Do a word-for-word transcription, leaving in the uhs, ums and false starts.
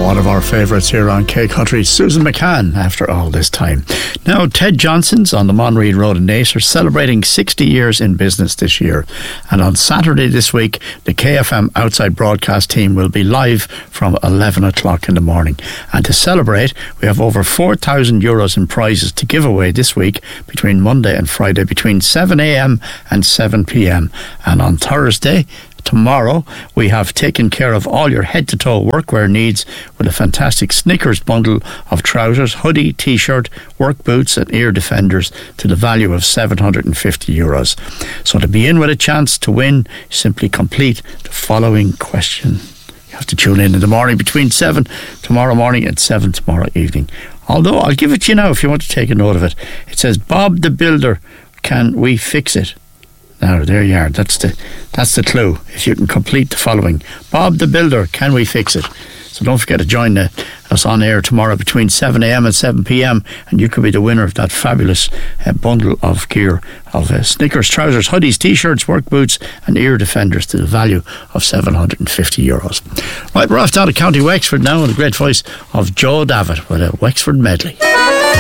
one of our favourites here on K Country, Susan McCann, after all this time. Now, Ted Johnson's on the Monreid Road in Naas are celebrating sixty years in business this year. And on Saturday this week, the K F M Outside Broadcast team will be live from eleven o'clock in the morning. And to celebrate, we have over four thousand euros in prizes to give away this week between Monday and Friday between seven a.m. and seven p.m. And on Thursday, tomorrow, we have taken care of all your head-to-toe workwear needs with a fantastic Snickers bundle of trousers, hoodie, t-shirt, work boots and ear defenders to the value of seven hundred fifty euros. So to be in with a chance to win, simply complete the following question. You have to tune in in the morning between seven tomorrow morning and seven tomorrow evening. Although I'll give it to you now if you want to take a note of it. It says, Bob the Builder, can we fix it? Now, there you are. That's the that's the clue. If you can complete the following. Bob the Builder, can we fix it? So don't forget to join uh, us on air tomorrow between seven a.m. and seven p.m. and you could be the winner of that fabulous uh, bundle of gear of uh, Snickers, trousers, hoodies, t-shirts, work boots and ear defenders to the value of seven hundred fifty euros. Right, we're off down to County Wexford now with the great voice of Joe Davitt with a Wexford medley.